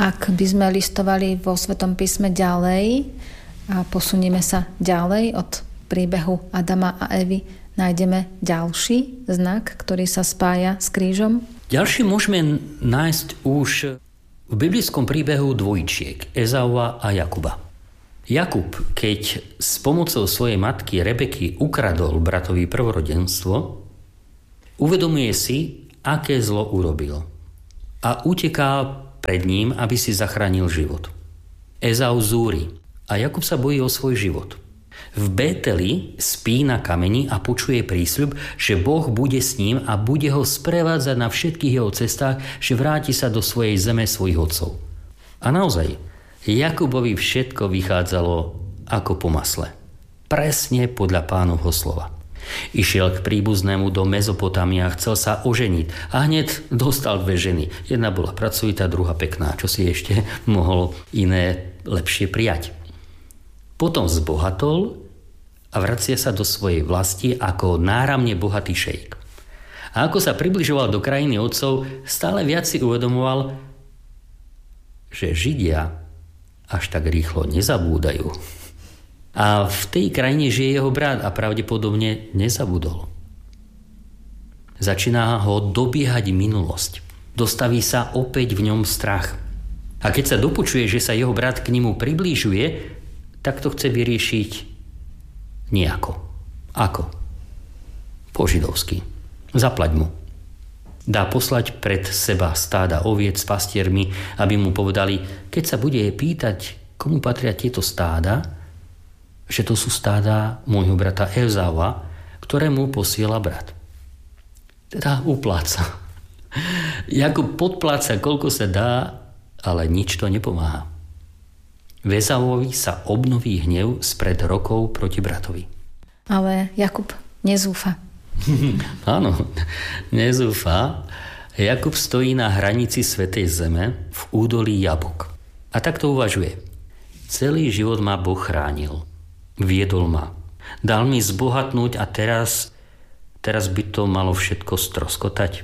Ak by sme listovali vo Svetom písme ďalej a posunieme sa ďalej od príbehu Adama a Evy, nájdeme ďalší znak, ktorý sa spája s krížom? Ďalší môžeme nájsť už v biblickom príbehu dvojčiek Ezaua a Jakuba. Jakub, keď s pomocou svojej matky Rebeky ukradol bratovi prvorodenstvo, uvedomuje si, aké zlo urobil a uteká pred ním, aby si zachránil život. Ezau zúri a Jakub sa bojí o svoj život. V Bételi spí na kameni a počuje prísľub, že Boh bude s ním a bude ho sprevádzať na všetkých jeho cestách, že vráti sa do svojej zeme svojich otcov. A naozaj, Jakubovi všetko vychádzalo ako po masle. Presne podľa Pánovho slova. Išiel k príbuznému do Mezopotámia a chcel sa oženiť a hneď dostal dve ženy. Jedna bola pracovitá, druhá pekná, čo si ešte mohol iné lepšie prijať. Potom zbohatol a vracia sa do svojej vlasti ako náramne bohatý šejk. A ako sa približoval do krajiny otcov, stále viac si uvedomoval, že Židia až tak rýchlo nezabúdajú. A v tej krajine žije jeho brat a pravdepodobne nezabudol. Začína ho dobiehať minulosť. Dostaví sa opäť v ňom strach. A keď sa dopočuje, že sa jeho brat k nemu priblížuje, tak to chce vyriešiť nejako. Ako? Po židovsky. Zaplať mu. Dá poslať pred seba stáda oviec s pastiermi, aby mu povedali, keď sa bude pýtať, komu patria tieto stáda, že to sú stáda môjho brata Ezaua, ktorému posiela brat. Teda upláca. Jakub podpláca, koľko sa dá, ale nič to nepomáha. V Ezauovi sa obnoví hnev spred rokov proti bratovi. Ale Jakub nezúfa. Áno, nezúfa. Jakub stojí na hranici Svätej Zeme v údolí Jabok. A takto uvažuje. Celý život ma Boh chránil. Viedol ma. Dal mi zbohatnúť a teraz by to malo všetko stroskotať.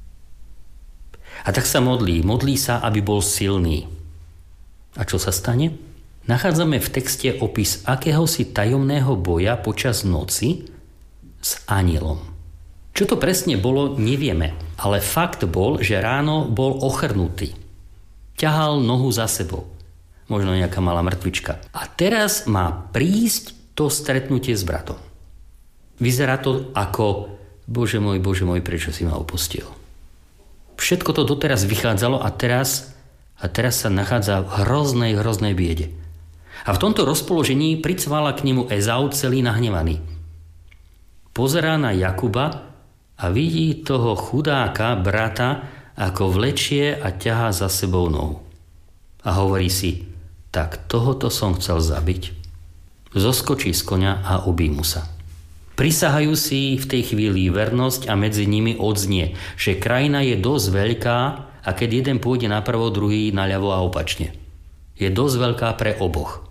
A tak sa modlí sa, aby bol silný. A čo sa stane? Nachádzame v texte opis akéhosi tajomného boja počas noci s anielom. Čo to presne bolo, nevieme, ale fakt bol, že ráno bol ochrnutý. Ťahal nohu za sebou. Možno nejaká malá mŕtvička. A teraz má prísť to stretnutie s bratom. Vyzerá to ako Bože môj, prečo si ma opustil? Všetko to doteraz vychádzalo a teraz sa nachádza v hroznej biede. A v tomto rozpoložení pricvála k nemu Ezau celý nahnevaný. Pozerá na Jakuba a vidí toho chudáka brata, ako vlečie a ťahá za sebou nohu. A hovorí si, tak tohoto som chcel zabiť. Zoskočí z koňa a objímu sa. Prisahajú si v tej chvíli vernosť a medzi nimi odznie, že krajina je dosť veľká a keď jeden pôjde napravo, druhý naľavo a opačne. Je dosť veľká pre oboch.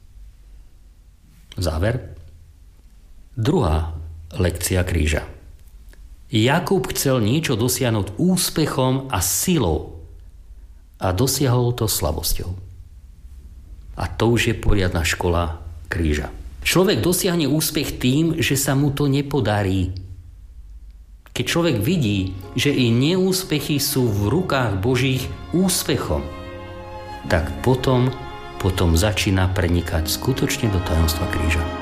Záver. Druhá lekcia kríža. Jakub chcel niečo dosiahnuť úspechom a silou a dosiahol to slabosťou. A to už je poriadna škola kríža. Človek dosiahne úspech tým, že sa mu to nepodarí. Keď človek vidí, že i neúspechy sú v rukách Božích úspechom, tak potom začína prenikať skutočne do tajomstva kríža.